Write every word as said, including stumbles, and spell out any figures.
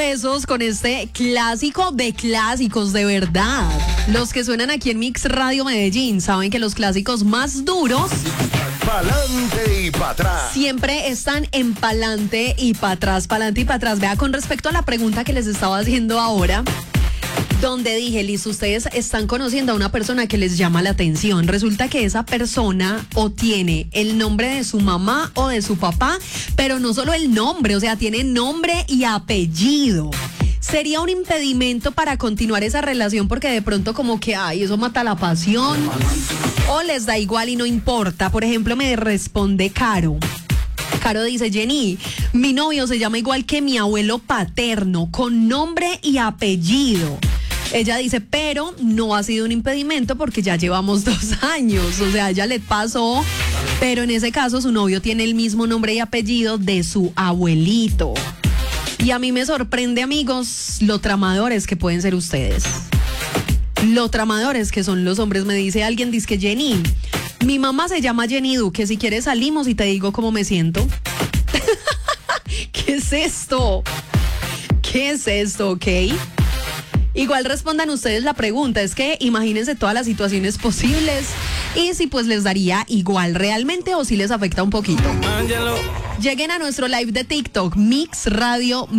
Besos con este clásico de clásicos, de verdad. Los que suenan aquí en Mix Radio Medellín saben que los clásicos más duros pa'lante y para atrás siempre están en pa'lante y para atrás, pa'lante y para atrás. Vea, con respecto a la pregunta que les estaba haciendo ahora, donde dije, listo, ustedes están conociendo a una persona que les llama la atención. Resulta que esa persona o tiene el nombre de su mamá o de su papá, pero no solo el nombre, o sea, tiene nombre y apellido. ¿Sería un impedimento para continuar esa relación porque de pronto como que, ay, eso mata la pasión? ¿O les da igual y no importa? Por ejemplo, me responde Caro. Caro dice, Jenny, mi novio se llama igual que mi abuelo paterno, con nombre y apellido. Ella dice, pero no ha sido un impedimento porque ya llevamos dos años. O sea, a ella le pasó, pero en ese caso su novio tiene el mismo nombre y apellido de su abuelito. Y a mí me sorprende, amigos, lo tramadores que pueden ser ustedes. Lo tramadores que son los hombres. Me dice alguien, dice que Jenny, mi mamá se llama Jenny Duque, si quieres salimos y te digo cómo me siento. ¿Qué es esto? ¿Qué es esto, ok? Igual respondan ustedes la pregunta, es que imagínense todas las situaciones posibles y si pues les daría igual realmente o si les afecta un poquito. Lleguen a nuestro live de TikTok, Mix Radio